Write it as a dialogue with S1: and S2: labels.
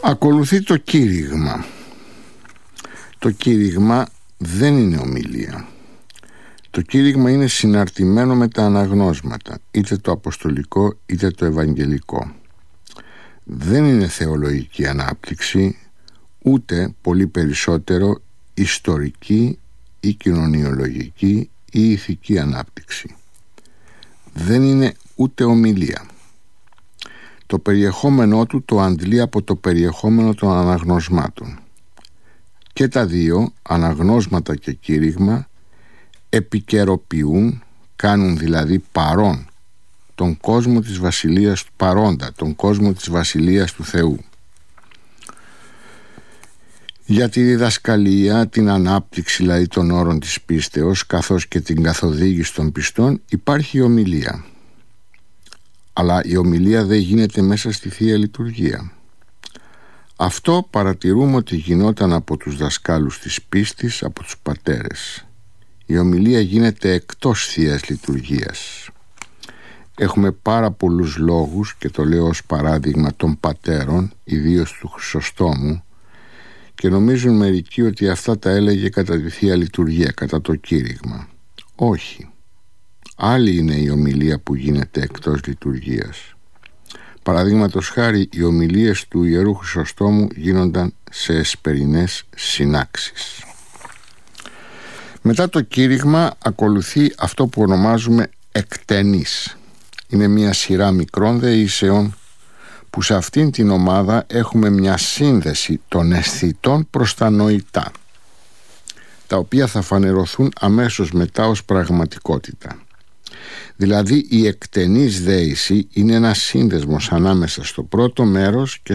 S1: Ακολουθεί το κήρυγμα. Το κήρυγμα δεν είναι ομιλία. Το κήρυγμα είναι συναρτημένο με τα αναγνώσματα, είτε το αποστολικό είτε το ευαγγελικό. Δεν είναι θεολογική ανάπτυξη, ούτε πολύ περισσότερο ιστορική ή κοινωνιολογική ή ηθική ανάπτυξη. Δεν είναι ούτε ομιλία. Το περιεχόμενό του το αντλεί από το περιεχόμενο των αναγνωσμάτων. Και τα δύο, αναγνώσματα και κήρυγμα, επικαιροποιούν, κάνουν δηλαδή παρόν τον κόσμο της βασιλείας του παρόντα, τον κόσμο της βασιλείας του Θεού. Για τη διδασκαλία, την ανάπτυξη δηλαδή των όρων της πίστεως, καθώς και την καθοδήγηση των πιστών, υπάρχει η ομιλία. Αλλά η ομιλία δεν γίνεται μέσα στη Θεία Λειτουργία. Αυτό παρατηρούμε ότι γινόταν από τους δασκάλους της πίστης, από τους πατέρες. Η ομιλία γίνεται εκτός Θείας Λειτουργίας. Έχουμε πάρα πολλούς λόγους, και το λέω ως παράδειγμα των πατέρων, ιδίως του Χρυσοστόμου, και νομίζουν μερικοί ότι αυτά τα έλεγε κατά τη Θεία Λειτουργία, κατά το κήρυγμα. Όχι. Άλλη είναι η ομιλία που γίνεται εκτός λειτουργίας. Παραδείγματος χάρη, οι ομιλίες του Ιερού Χρυσοστόμου γίνονταν σε εσπερινές συνάξεις. Μετά το κήρυγμα ακολουθεί αυτό που ονομάζουμε εκτενής. Είναι μια σειρά μικρών δεήσεων που σε αυτήν την ομάδα έχουμε μια σύνδεση των αισθητών προς τα νοητά, τα οποία θα φανερωθούν αμέσως μετά ως πραγματικότητα. Δηλαδή η εκτενής δέηση είναι ένας σύνδεσμος ανάμεσα στο πρώτο μέρος και